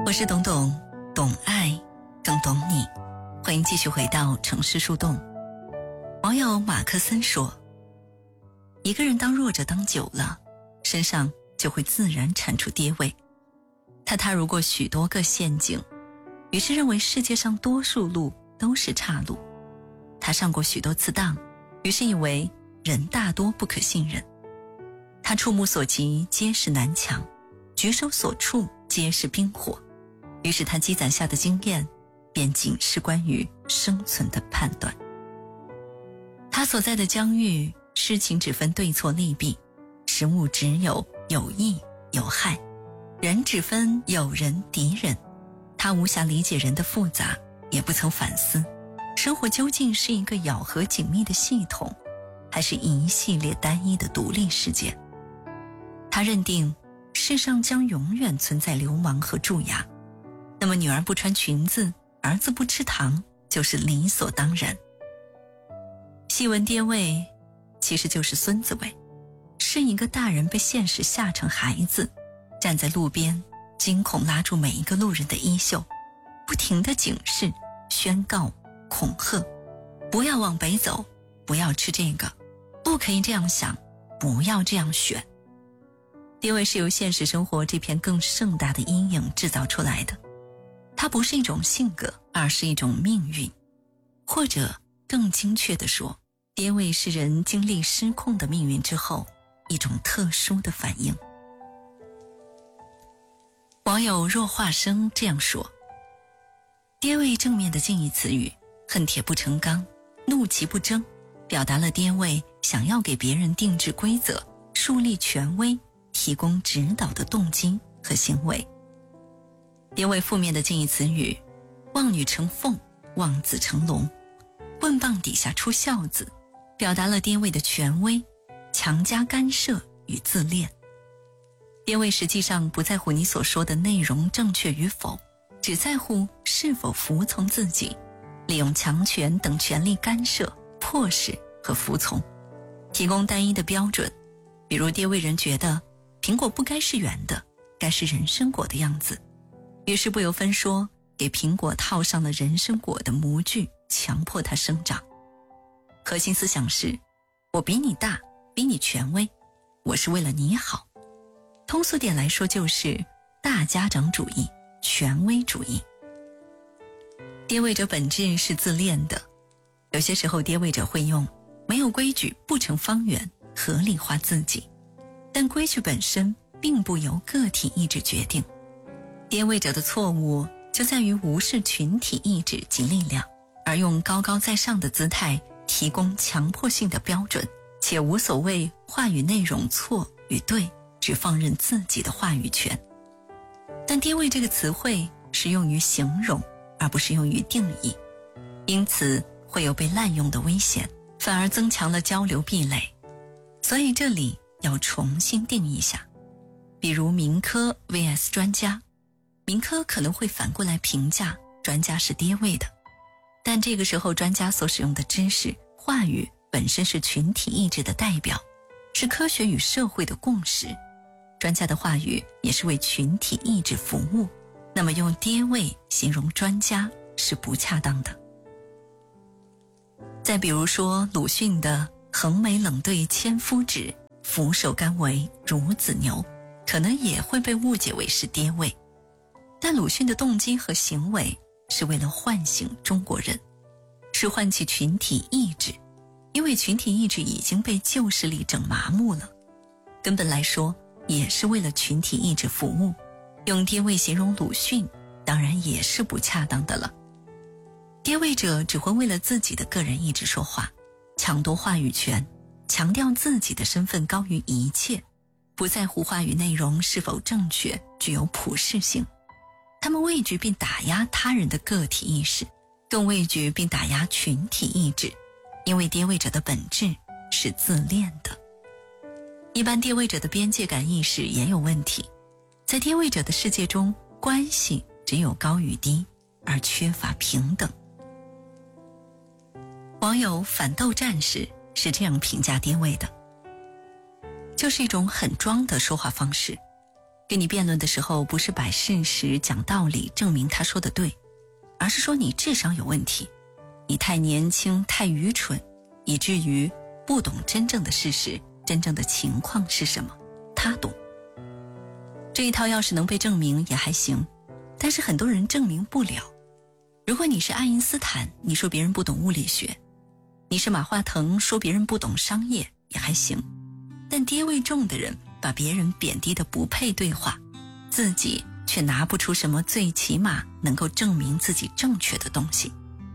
我是董董，懂爱更懂你。欢迎继续回到城市树洞。网友马克森说，一个人当弱者当久了，身上就会自然产出跌位。他踏入过许多个陷阱，于是认为世界上多数路都是岔路。他上过许多次当，于是以为人大多不可信任。他触目所及皆是南墙，举手所触皆是冰火，于是他积攒下的经验便仅是关于生存的判断。他所在的疆域，事情只分对错利弊，事物只有有益有害，人只分友人敌人。他无暇理解人的复杂，也不曾反思生活究竟是一个咬合紧密的系统，还是一系列单一的独立事件。他认定世上将永远存在流氓和蛀牙，那么女儿不穿裙子，儿子不吃糖，就是理所当然。细闻跌位其实就是孙子位，是一个大人被现实吓成孩子，站在路边惊恐拉住每一个路人的衣袖，不停地警示、宣告、恐吓，不要往北走，不要吃这个，不可以这样想，不要这样选。跌位是由现实生活这片更盛大的阴影制造出来的，它不是一种性格，而是一种命运，或者更精确地说，跌位是人经历失控的命运之后一种特殊的反应。网友若化生这样说，跌位正面的近义词语恨铁不成钢、怒其不争，表达了跌位想要给别人定制规则、树立权威、提供指导的动机和行为。跌位负面的近义词语望女成凤、望子成龙，棍棒底下出孝子，表达了跌位的权威、强加干涉与自恋。跌位实际上不在乎你所说的内容正确与否，只在乎是否服从自己，利用强权等权力干涉、迫使和服从，提供单一的标准。比如跌位人觉得苹果不该是圆的，该是人参果的样子，于是不由分说给苹果套上了人参果的模具，强迫它生长。核心思想是，我比你大，比你权威，我是为了你好。通俗点来说，就是大家长主义、权威主义。跌位者本质是自恋的，有些时候跌位者会用没有规矩不成方圆合理化自己，但规矩本身并不由个体意志决定。跌位者的错误就在于无视群体意志及力量，而用高高在上的姿态提供强迫性的标准，且无所谓话语内容错与对，只放任自己的话语权。但跌位这个词汇是用于形容，而不是用于定义，因此会有被滥用的危险，反而增强了交流壁垒。所以这里要重新定义一下，比如民科 vs 专家，民科可能会反过来评价专家是跌位的，但这个时候专家所使用的知识、话语本身是群体意志的代表，是科学与社会的共识，专家的话语也是为群体意志服务，那么用跌位形容专家是不恰当的。再比如说鲁迅的横眉冷对千夫指，俯首甘为孺子牛，可能也会被误解为是跌位，但鲁迅的动机和行为是为了唤醒中国人，是唤起群体意志，因为群体意志已经被旧势力整麻木了，根本来说也是为了群体意志服务，用跌位形容鲁迅当然也是不恰当的了。跌位者只会为了自己的个人意志说话，抢夺话语权，强调自己的身份高于一切，不在乎话语内容是否正确，具有普适性。他们畏惧并打压他人的个体意识，更畏惧并打压群体意志，因为跌位者的本质是自恋的。一般跌位者的边界感意识也有问题，在跌位者的世界中，关系只有高与低，而缺乏平等。网友反斗战士是这样评价跌位的，就是一种很装的说话方式， 跟你辩论的时候，不是摆事实讲道理证明他说的对，而是说你智商有问题，你太年轻太愚蠢，以至于不懂真正的事实，真正的情况是什么，他懂。这一套要是能被证明也还行，但是很多人证明不了。如果你是爱因斯坦，你说别人不懂物理学；你是马化腾，说别人不懂商业也还行。但爹味重的人把别人贬低的不配对话，自己却拿不出什么最起码能够证明自己正确的东西。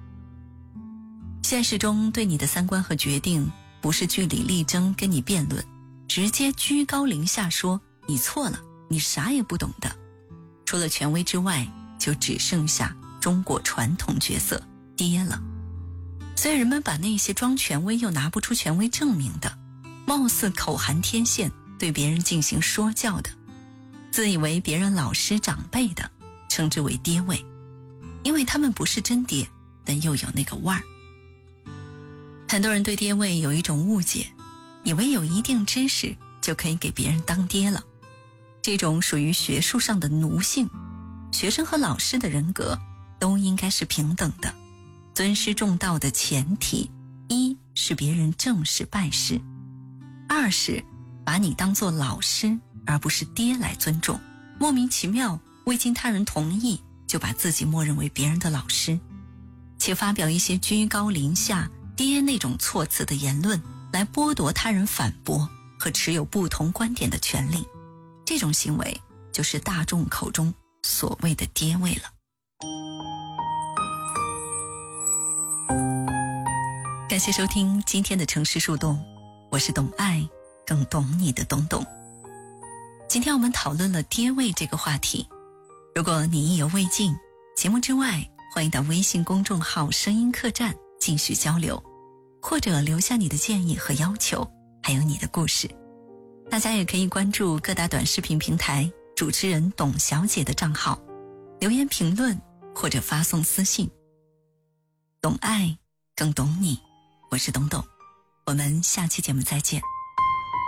现实中对你的三观和决定，不是据理力争跟你辩论，直接居高临下说你错了，你啥也不懂的。除了权威之外，就只剩下中国传统角色爹了。所以人们把那些装权威又拿不出权威证明的，貌似口含天线对别人进行说教的，自以为别人老师长辈的，称之为爹味。因为他们不是真爹，但又有那个味儿。很多人对爹味有一种误解，以为有一定知识就可以给别人当爹了。这种属于学术上的奴性，学生和老师的人格都应该是平等的。尊师重道的前提，一是别人正式拜师，二是把你当作老师而不是爹来尊重。莫名其妙未经他人同意就把自己默认为别人的老师，且发表一些居高临下爹那种措辞的言论来剥夺他人反驳和持有不同观点的权利，这种行为就是大众口中所谓的爹味了。感谢收听今天的城市树洞，我是懂爱更懂你的懂懂。今天我们讨论了爹味这个话题，如果你意犹未尽，节目之外欢迎到微信公众号声音客栈继续交流，或者留下你的建议和要求，还有你的故事。大家也可以关注各大短视频平台主持人董小姐的账号，留言评论或者发送私信。懂爱更懂你，我是董董，我们下期节目再见。